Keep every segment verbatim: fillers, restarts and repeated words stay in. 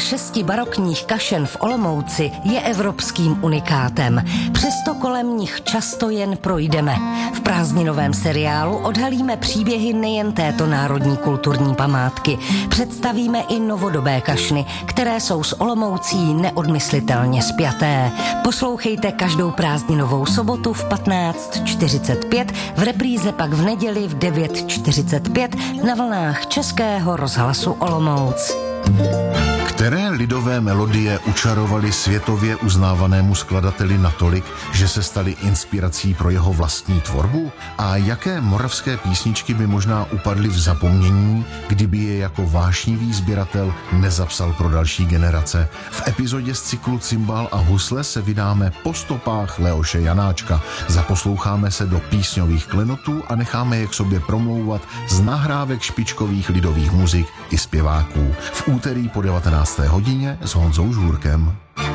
šesti barokních kašen v Olomouci je evropským unikátem. Přesto kolem nich často jen projdeme. V prázdninovém seriálu odhalíme příběhy nejen této národní kulturní památky. Představíme i novodobé kašny, které jsou s Olomoucí neodmyslitelně spjaté. Poslouchejte každou prázdninovou sobotu v patnáct čtyřicet pět, v repríze pak v neděli v devět čtyřicet pět na vlnách Českého rozhlasu Olomouc. Které lidové melodie učarovaly světově uznávanému skladateli natolik, že se staly inspirací pro jeho vlastní tvorbu? A jaké moravské písničky by možná upadly v zapomnění, kdyby je jako vášnivý sběratel nezapsal pro další generace? V epizodě z cyklu Cimbál a husle se vydáme po stopách Leoše Janáčka. Zaposloucháme se do písňových klenotů a necháme je k sobě promlouvat z nahrávek špičkových lidových muzik i zpěváků. V úterý po devatenácté hodině s Honzou Žůrkem.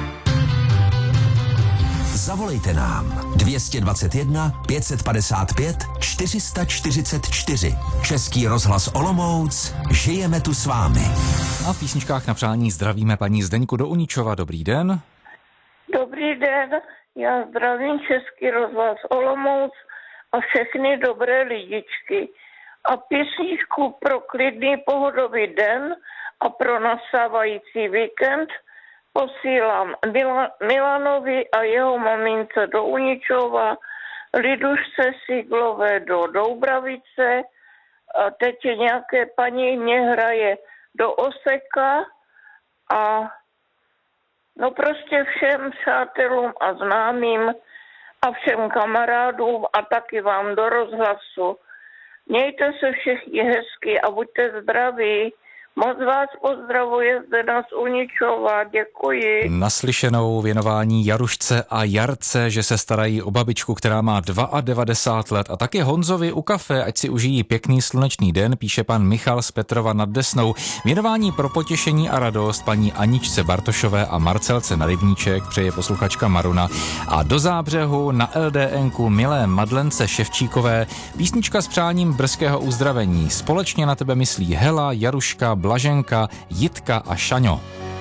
Zavolejte nám dvě stě dvacet jedna pět set padesát pět čtyři sta čtyřicet čtyři. Český rozhlas Olomouc, žijeme tu s vámi. A v písničkách na přání zdravíme paní Zdeňku do Uničova. Dobrý den. Dobrý den, já zdravím Český rozhlas Olomouc a všechny dobré lidičky. A písničku pro klidný pohodový den a pro nasávající víkend posílám Mila, Milanovi a jeho mamince do Uničova, Lidušce Siglové do Doubravice a teď nějaké paní mě hraje do Oseka a no prostě všem přátelům a známým a všem kamarádům a taky vám do rozhlasu. Mějte se všichni hezky a buďte zdraví. Moc vás pozdravuje zde na z Uničova, děkuji. Naslyšenou věnování Jarušce a Jarce, že se starají o babičku, která má devadesát dva let, a taky Honzovi u kafe, ať si užijí pěkný slunečný den, píše pan Michal z Petrova nad Desnou. Věnování pro potěšení a radost paní Aničce Bartošové a Marcelce na Rybníček přeje posluchačka Maruna. A do Zábřehu na LDNku milé Madlence Ševčíkové písnička s přáním brzkého uzdravení. Společně na tebe myslí Hela, Jaruška, Blaženka, Jitka a Šaňo.